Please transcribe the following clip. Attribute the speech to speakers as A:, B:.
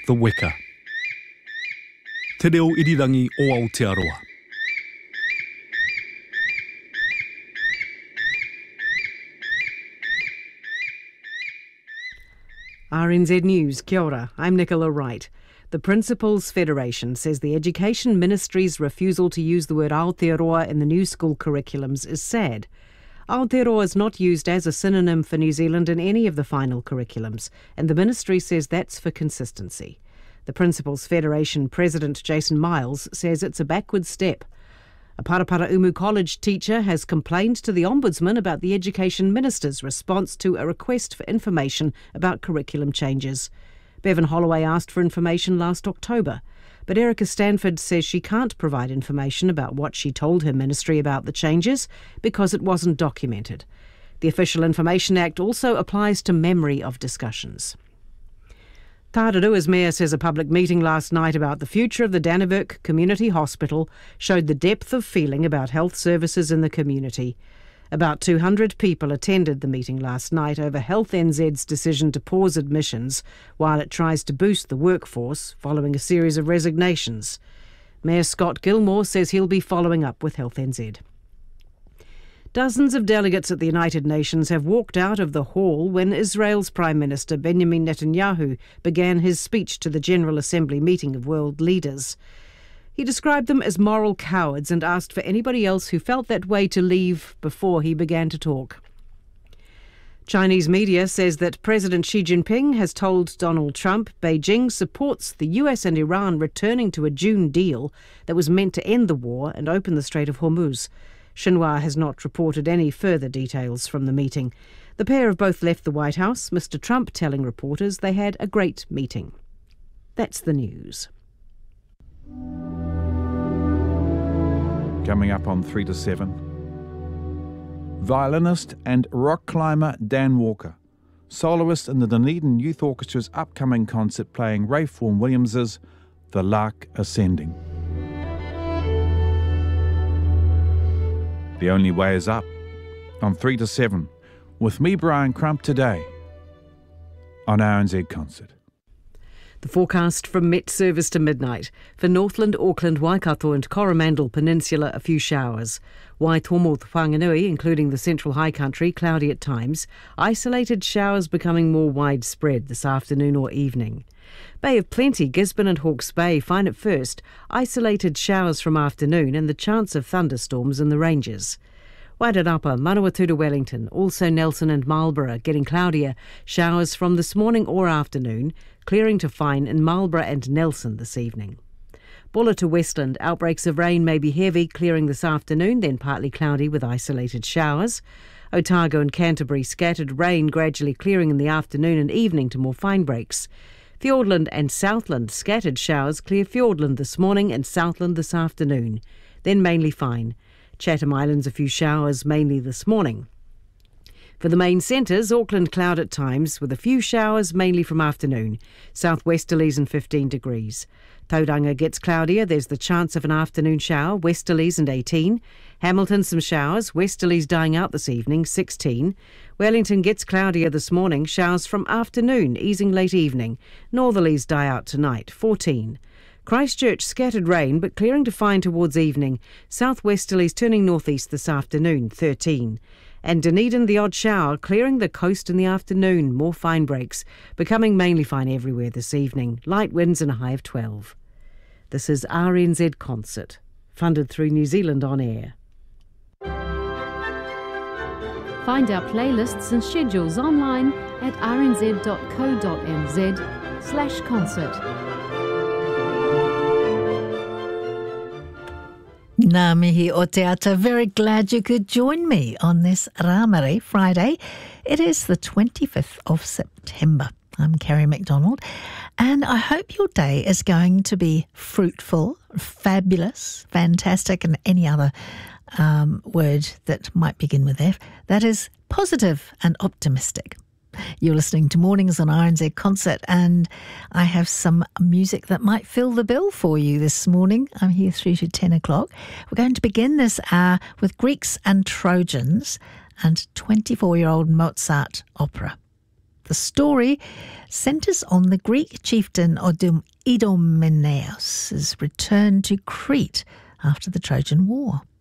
A: The Weka. Te reo irirangi o Aotearoa.
B: RNZ News, kia ora, I'm Nicola Wright. The Principals Federation says the Education Ministry's refusal to use the word Aotearoa in the new school curriculums is sad. Aotearoa is not used as a synonym for New Zealand in any of the final curriculums, and the Ministry says that's for consistency. The Principals Federation President Jason Miles says it's a backward step. A Parapara Umu College teacher has complained to the Ombudsman about the Education Minister's response to a request for information about curriculum changes. Bevan Holloway asked for information last October, but Erica Stanford says she can't provide information about what she told her ministry about the changes because it wasn't documented. The Official Information Act also applies to memory of discussions. Tararua's mayor says a public meeting last night about the future of the Dannevirke Community Hospital showed the depth of feeling about health services in the community. About 200 people attended the meeting last night over Health NZ's decision to pause admissions while it tries to boost the workforce following a series of resignations. Mayor Scott Gilmore says he'll be following up with Health NZ. Dozens of delegates at the United Nations have walked out of the hall when Israel's Prime Minister Benjamin Netanyahu began his speech to the General Assembly meeting of world leaders. He described them as moral cowards and asked for anybody else who felt that way to leave before he began to talk. Chinese media says that President Xi Jinping has told Donald Trump Beijing supports the US and Iran returning to a June deal that was meant to end the war and open the Strait of Hormuz. Xinhua has not reported any further details from the meeting. The pair have both left the White House, Mr. Trump telling reporters they had a great meeting. That's the news.
C: Coming up on 3 to 7. Violinist and rock climber Dan Walker, soloist in the Dunedin Youth Orchestra's upcoming concert playing Ralph Vaughan Williams's The Lark Ascending. The Only Way Is Up on 3 to 7 with me, Brian Crump, today on RNZ Concert.
B: The forecast from Met Service to midnight. For Northland, Auckland, Waikato and Coromandel Peninsula, a few showers. Waitomo to Whanganui, including the Central High Country, cloudy at times. Isolated showers becoming more widespread this afternoon or evening. Bay of Plenty, Gisborne and Hawke's Bay, fine at first. Isolated showers from afternoon and the chance of thunderstorms in the ranges. Wairarapa, Manawatu to Wellington, also Nelson and Marlborough, getting cloudier. Showers from this morning or afternoon, clearing to fine in Marlborough and Nelson this evening. Bulla to Westland, outbreaks of rain may be heavy, clearing this afternoon, then partly cloudy with isolated showers. Otago and Canterbury, scattered rain gradually clearing in the afternoon and evening to more fine breaks. Fiordland and Southland, scattered showers clear Fiordland this morning and Southland this afternoon, then mainly fine. Chatham Islands, a few showers mainly this morning. For the main centres, Auckland cloud at times with a few showers mainly from afternoon. Southwesterlies and 15 degrees. Tauranga gets cloudier, there's the chance of an afternoon shower, westerlies and 18. Hamilton some showers, westerlies dying out this evening, 16. Wellington gets cloudier this morning, showers from afternoon, easing late evening. Northerlies die out tonight, 14. Christchurch scattered rain but clearing to fine towards evening. Southwesterlies turning northeast this afternoon, 13. And Dunedin the odd shower, clearing the coast in the afternoon, more fine breaks, becoming mainly fine everywhere this evening. Light winds and a high of 12. This is RNZ Concert, funded through New Zealand On Air.
D: Find our playlists and schedules online at rnz.co.nz/concert.
E: Ngā mihi o te ata, very glad you could join me on this Rāmare Friday. It is the 25th of September. I'm Kerry McDonald, and I hope your day is going to be fruitful, fabulous, fantastic, and any other word that might begin with F. That is positive and optimistic. You're listening to Mornings on RNZ Concert, and I have some music that might fill the bill for you this morning. I'm here through to 10 o'clock. We're going to begin this hour with Greeks and Trojans and 24-year-old Mozart opera. The story centres on the Greek chieftain Idomeneus' return to Crete after the Trojan War.